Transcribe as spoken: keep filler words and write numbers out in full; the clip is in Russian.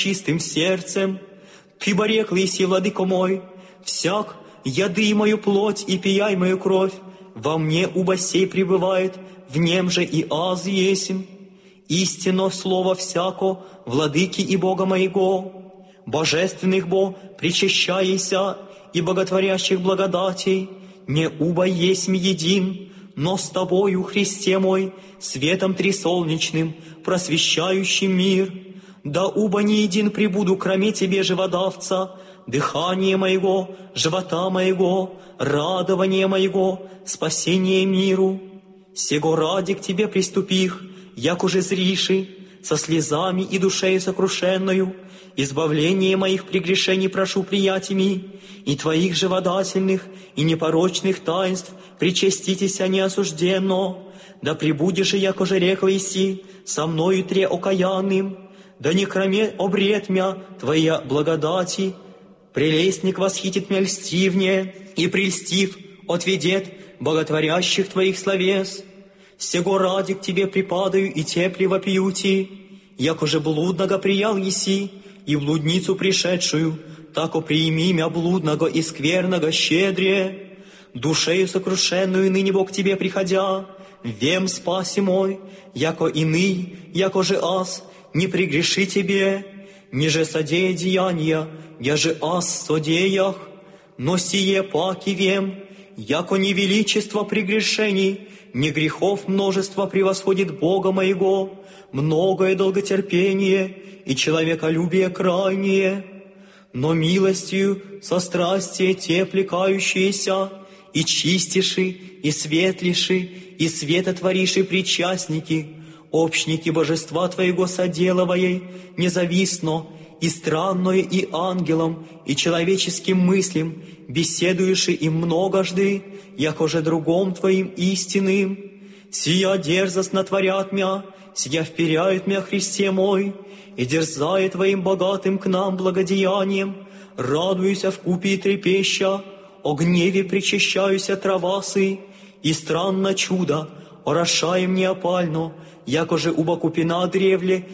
чистым сердцем. Ты борек лыси, владыко мой, всяк, яды мою плоть и пияй мою кровь, во мне уба сей пребывает, в нем же и аз есмь. Истинно слово всяко, владыки и Бога моего, божественных бо, причащайся, и боготворящих благодатей, не уба есмь един, но с Тобою, Христе мой, светом трисолнечным, просвещающим мир. Да уба не един прибуду, кроме Тебе, живодавца, дыхание моего, живота моего, радование моего, спасение миру. Сего ради к Тебе приступих, як уже зриши, со слезами и душею сокрушенную, избавление моих прегрешений прошу приятиями, и Твоих живодательных и непорочных таинств причаститеся неосужденно, да прибудешь, як уже рек Иси, со мною тре окаянным, да не кроме обрет мя Твоя благодати, прелестник восхитит мя льстивнее, и прельстив отведет боготворящих Твоих словес. Сего ради к Тебе припадаю и тепле вопиюти, як уже блудного приял еси, и блудницу пришедшую, тако приими мя блудного и скверного щедрее. Душею сокрушенную ныне Бог к Тебе приходя, вем спаси мой, яко иный, яко же аз, не прегреши Тебе, ниже содея деяния, я же аз содеях, но сие паки вем, яко не величество прегрешений, не грехов множество превосходит Бога моего, многое долготерпение и человеколюбие крайнее, но милостью со страстие те плекающиеся, и чистиши, и светлиши, и светотвориши причастники, общники божества Твоего соделывая, независно, и странное, и ангелам, и человеческим мыслям, беседуешь им многожды, яко же другом Твоим истинным. Сия дерзость натворят мя, сия вперяет мя, Христе мой, и дерзает Твоим богатым к нам благодеянием, радуюся вкупе и трепеща, о гневе причащаюся травасы, и странно чудо, орошаем неопально, яко же уба купина древле,